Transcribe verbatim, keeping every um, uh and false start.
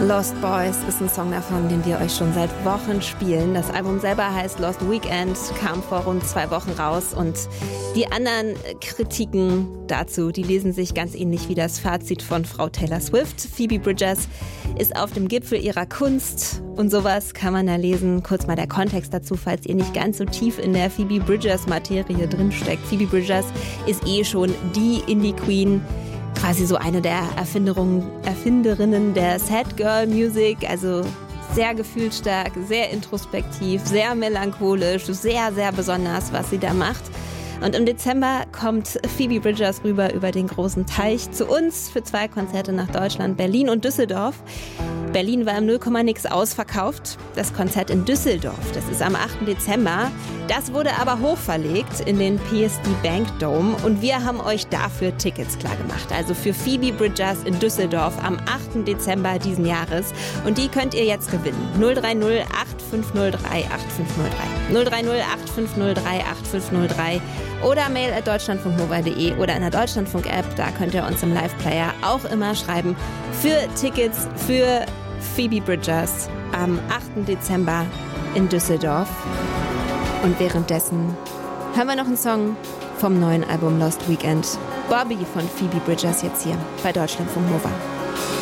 Lost Boys ist ein Song davon, den wir euch schon seit Wochen spielen. Das Album selber heißt Lost Weekend, kam vor rund zwei Wochen raus und die anderen Kritiken dazu, die lesen sich ganz ähnlich wie das Fazit von Frau Taylor Swift. Phoebe Bridgers ist auf dem Gipfel ihrer Kunst und sowas kann man da lesen. Kurz mal der Kontext dazu, falls ihr nicht ganz so tief in der Phoebe Bridgers-Materie drinsteckt. Phoebe Bridgers ist eh schon die Indie-Queen, quasi so eine der Erfinderinnen der Sad Girl Music, also sehr gefühlsstark, sehr introspektiv, sehr melancholisch, sehr, sehr besonders, was sie da macht. Und im Dezember kommt Phoebe Bridgers rüber über den großen Teich zu uns für zwei Konzerte nach Deutschland, Berlin und Düsseldorf. Berlin war im null Komma nix ausverkauft. Das Konzert in Düsseldorf, das ist am achten Dezember. Das wurde aber hochverlegt in den P S D Bank Dome und wir haben euch dafür Tickets klargemacht. Also für Phoebe Bridgers in Düsseldorf am achten Dezember diesen Jahres. Und die könnt ihr jetzt gewinnen. null drei null acht fünf null drei acht fünf null drei. null drei null acht fünf null drei acht fünf null drei oder mail at deutschlandfunknova punkt de oder in der Deutschlandfunk-App. Da könnt ihr uns im Live-Player auch immer schreiben für Tickets für Phoebe Bridgers am achten Dezember in Düsseldorf. Und währenddessen hören wir noch einen Song vom neuen Album Lost Weekend. Bobby von Phoebe Bridgers jetzt hier bei Deutschlandfunk Nova.